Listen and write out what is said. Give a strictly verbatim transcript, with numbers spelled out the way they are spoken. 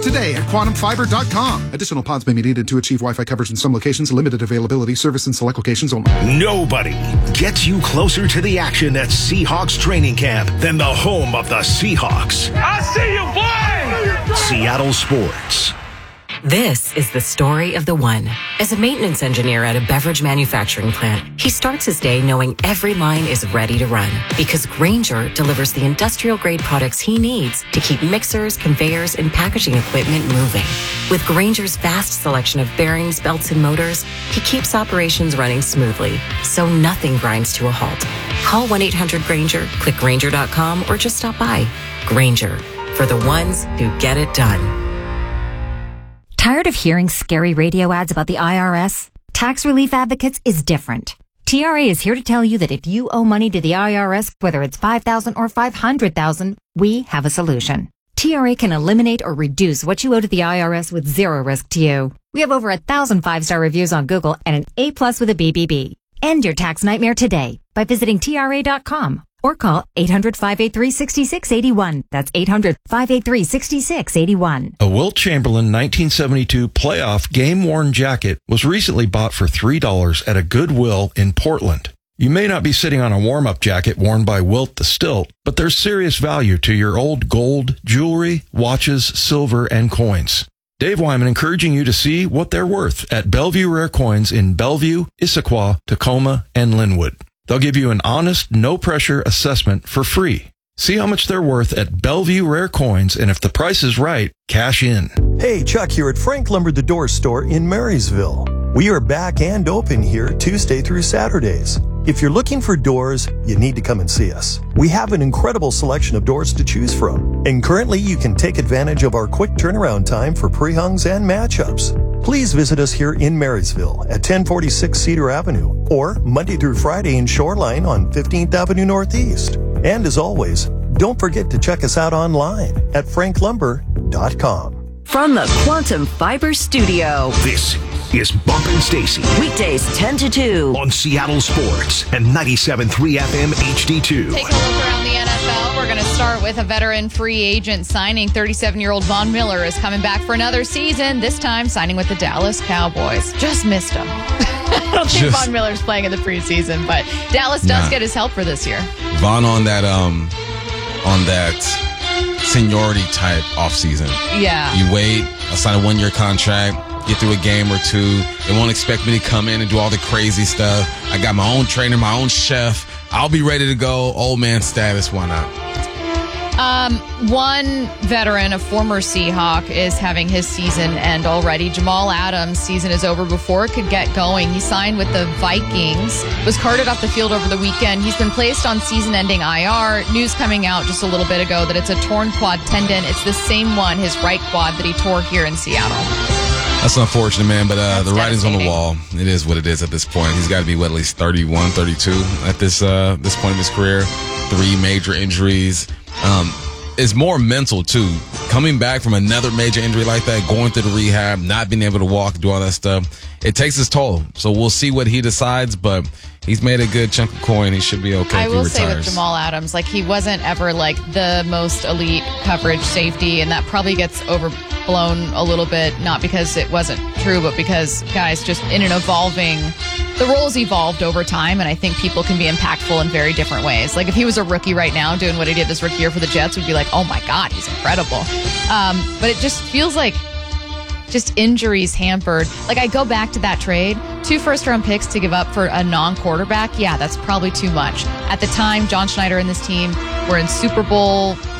today at quantum fiber dot com. Additional pods may be needed to achieve Wi-Fi coverage in some locations. Limited availability. Service in select locations only. Nobody gets you closer to the action at Seahawks training camp than the home of the Seahawks. I see you, boy! Seattle Sports. This is the story of the one. As a maintenance engineer at a beverage manufacturing plant, he starts his day knowing every line is ready to run because Grainger delivers the industrial-grade products he needs to keep mixers, conveyors, and packaging equipment moving. With Grainger's vast selection of bearings, belts, and motors, he keeps operations running smoothly, so nothing grinds to a halt. Call one eight hundred Grainger, click Grainger dot com, or just stop by. Grainger, for the ones who get it done. Tired of hearing scary radio ads about the I R S? Tax Relief Advocates is different. T R A is here to tell you that if you owe money to the I R S, whether it's five thousand dollars or five hundred thousand dollars, we have a solution. T R A can eliminate or reduce what you owe to the I R S with zero risk to you. We have over a thousand five-star reviews on Google and an A plus with a B B B. End your tax nightmare today by visiting T R A dot com. Or call eight hundred, five eight three, six six eight one. That's eight hundred, five eight three, six six eight one. A Wilt Chamberlain nineteen seventy-two playoff game-worn jacket was recently bought for three dollars at a Goodwill in Portland. You may not be sitting on a warm-up jacket worn by Wilt the Stilt, but there's serious value to your old gold, jewelry, watches, silver, and coins. Dave Wyman encouraging you to see what they're worth at Bellevue Rare Coins in Bellevue, Issaquah, Tacoma, and Linwood. They'll give you an honest, no-pressure assessment for free. See how much they're worth at Bellevue Rare Coins, and if the price is right, cash in. Hey, Chuck here at Frank Lumber the Door Store in Marysville. We are back and open here Tuesday through Saturdays. If you're looking for doors, you need to come and see us. We have an incredible selection of doors to choose from, and currently you can take advantage of our quick turnaround time for pre-hungs and matchups. Please visit us here in Marysville at ten forty-six Cedar Avenue or Monday through Friday in Shoreline on fifteenth Avenue Northeast. And as always, don't forget to check us out online at frank lumber dot com. From the Quantum Fiber Studio, This is Bump and Stacy weekdays ten to two. on Seattle Sports and ninety-seven point three F M H D two. Take a look around the N F L. We're going to start with a veteran free agent signing. thirty-seven-year-old Von Miller is coming back for another season, this time signing with the Dallas Cowboys. Just missed him. I don't think Just- Von Miller's playing in the preseason, but Dallas does Nah. get his help for this year. Von on that um on that seniority type offseason. Yeah. You wait, I sign a one year contract, get through a game or two. They won't expect me to come in and do all the crazy stuff. I got my own trainer, my own chef. I'll be ready to go. Old man status, why not? Um, one veteran, a former Seahawk, is having his season end already. Jamal Adams' season is over before it could get going. He signed with the Vikings, was carted off the field over the weekend. He's been placed on season-ending I R. News coming out just a little bit ago that it's a torn quad tendon. It's the same one, his right quad, that he tore here in Seattle. That's unfortunate, man, but uh, That's the writing's on the devastating. wall. It is what it is at this point. He's got to be, what, at least thirty-one, thirty-two at this uh, this point of his career. Three major injuries. Um, it's more mental, too. Coming back from another major injury like that, going through the rehab, not being able to walk, do all that stuff, it takes its toll. So we'll see what he decides, but he's made a good chunk of coin. He should be okay I if he will retires. say with Jamal Adams, like, he wasn't ever like the most elite coverage safety, and that probably gets overblown a little bit, not because it wasn't true, but because, guys, just in an evolving, the roles evolved over time, and I think people can be impactful in very different ways. Like, if he was a rookie right now doing what he did this rookie year for the Jets, we'd be like, oh my God, he's incredible. Um, but it just feels like just injuries hampered. Like, I go back to that trade, two first round picks to give up for a non-quarterback. Yeah, that's probably too much. At the time, John Schneider and this team were in Super Bowl